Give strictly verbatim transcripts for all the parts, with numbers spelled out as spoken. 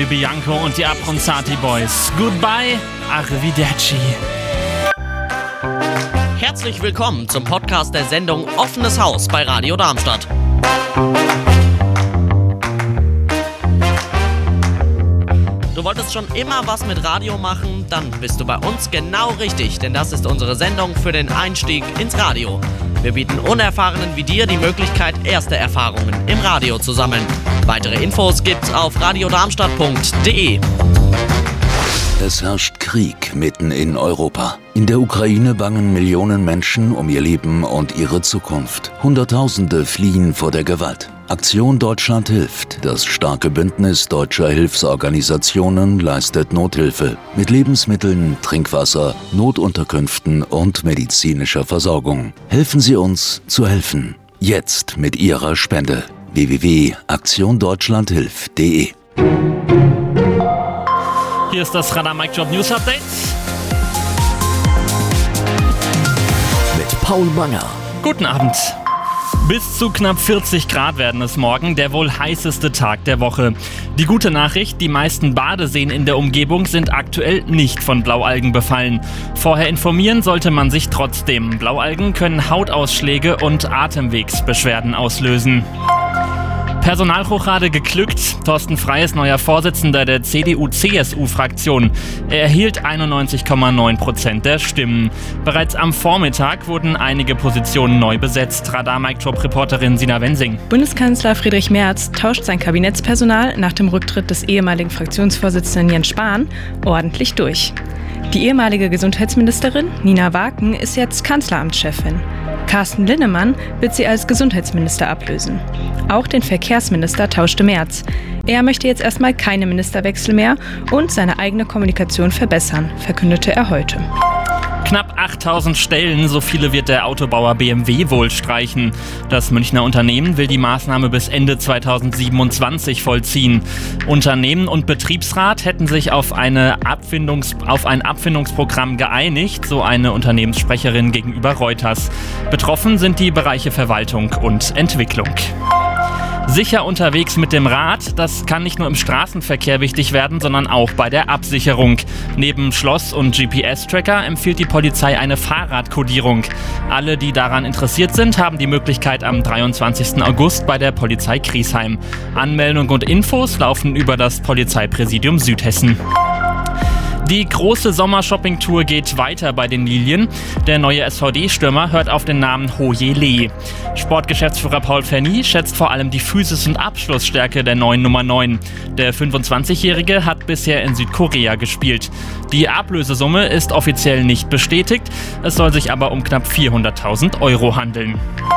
Roy Bianco und die Abronzati Boys. Goodbye, arrivederci. Herzlich willkommen zum Podcast der Sendung Offenes Haus bei Radio Darmstadt. Du wolltest schon immer was mit Radio machen? Dann bist du bei uns genau richtig, denn das ist unsere Sendung für den Einstieg ins Radio. Wir bieten Unerfahrenen wie dir die Möglichkeit, erste Erfahrungen im Radio zu sammeln. Weitere Infos gibt's auf radiodarmstadt punkt de. Es herrscht Krieg mitten in Europa. In der Ukraine bangen Millionen Menschen um ihr Leben und ihre Zukunft. Hunderttausende fliehen vor der Gewalt. Aktion Deutschland hilft. Das starke Bündnis deutscher Hilfsorganisationen leistet Nothilfe mit Lebensmitteln, Trinkwasser, Notunterkünften und medizinischer Versorgung. Helfen Sie uns zu helfen. Jetzt mit Ihrer Spende. w w w punkt aktion deutschland hilft punkt de. Hier ist das Radar Mic Drop News Update. Mit Paul Manger. Guten Abend. Bis zu knapp vierzig Grad werden es morgen, der wohl heißeste Tag der Woche. Die gute Nachricht, die meisten Badeseen in der Umgebung sind aktuell nicht von Blaualgen befallen. Vorher informieren sollte man sich trotzdem. Blaualgen können Hautausschläge und Atemwegsbeschwerden auslösen. Personalhochade geglückt. Thorsten Frey ist neuer Vorsitzender der C D U C S U-Fraktion. Er erhielt einundneunzig Komma neun Prozent der Stimmen. Bereits am Vormittag wurden einige Positionen neu besetzt. Radar-Mic-Drop-Reporterin Sina Wensing. Bundeskanzler Friedrich Merz tauscht sein Kabinettspersonal nach dem Rücktritt des ehemaligen Fraktionsvorsitzenden Jens Spahn ordentlich durch. Die ehemalige Gesundheitsministerin Nina Waken ist jetzt Kanzleramtschefin. Carsten Linnemann wird sie als Gesundheitsminister ablösen. Auch den Verkehrsminister tauschte Merz. Er möchte jetzt erstmal keine Ministerwechsel mehr und seine eigene Kommunikation verbessern, verkündete er heute. Knapp achttausend Stellen, so viele wird der Autobauer B M W wohl streichen. Das Münchner Unternehmen will die Maßnahme bis Ende zweitausendsiebenundzwanzig vollziehen. Unternehmen und Betriebsrat hätten sich auf, eine Abfindungs- auf ein Abfindungsprogramm geeinigt, so eine Unternehmenssprecherin gegenüber Reuters. Betroffen sind die Bereiche Verwaltung und Entwicklung. Sicher unterwegs mit dem Rad, das kann nicht nur im Straßenverkehr wichtig werden, sondern auch bei der Absicherung. Neben Schloss- und G P S-Tracker empfiehlt die Polizei eine Fahrradkodierung. Alle, die daran interessiert sind, haben die Möglichkeit am dreiundzwanzigsten August bei der Polizei Griesheim. Anmeldung und Infos laufen über das Polizeipräsidium Südhessen. Die große Sommershopping-Tour geht weiter bei den Lilien. Der neue S V D-Stürmer hört auf den Namen Hoye Lee. Sportgeschäftsführer Paul Ferny schätzt vor allem die Physis- und Abschlussstärke der neuen Nummer neun. Der fünfundzwanzigjährige hat bisher in Südkorea gespielt. Die Ablösesumme ist offiziell nicht bestätigt. Es soll sich aber um knapp vierhunderttausend Euro handeln.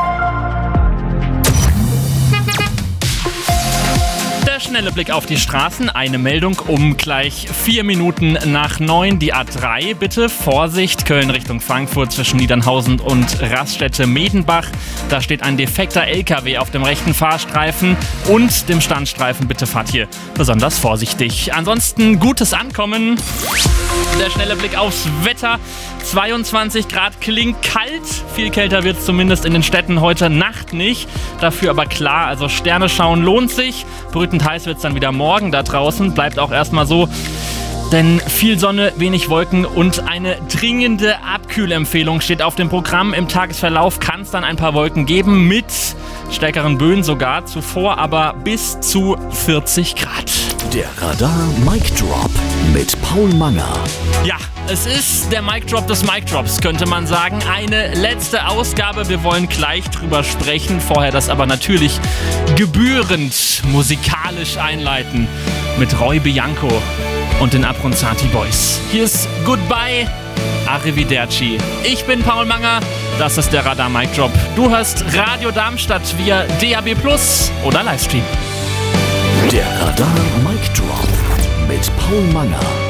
Schnelle Blick auf die Straßen. Eine Meldung um gleich vier Minuten nach neun. Die A drei, bitte Vorsicht. Köln Richtung Frankfurt zwischen Niedernhausen und Raststätte Medenbach. Da steht ein defekter L K W auf dem rechten Fahrstreifen und dem Standstreifen. Bitte fahrt hier besonders vorsichtig. Ansonsten gutes Ankommen. Der schnelle Blick aufs Wetter. zweiundzwanzig Grad klingt kalt. Viel kälter wird es zumindest in den Städten heute Nacht nicht. Dafür aber klar, also Sterne schauen lohnt sich. Brütend heiß wird es dann wieder morgen da draußen. Bleibt auch erstmal so. Denn viel Sonne, wenig Wolken und eine dringende Abkühlempfehlung steht auf dem Programm. Im Tagesverlauf kann es dann ein paar Wolken geben, mit stärkeren Böen sogar. Zuvor aber bis zu vierzig Grad. Der Radar Mic Drop mit Paul Manger. Ja, es ist der Mic Drop des Mic Drops, könnte man sagen. Eine letzte Ausgabe. Wir wollen gleich drüber sprechen. Vorher das aber natürlich gebührend musikalisch einleiten mit Roy Bianco und den Abronzati Boys. Hier ist Goodbye, arrivederci. Ich bin Paul Manger, das ist der Radar Mic Drop. Du hörst Radio Darmstadt via D A B plus oder Livestream. Der Radar Mic Drop mit Paul Manger.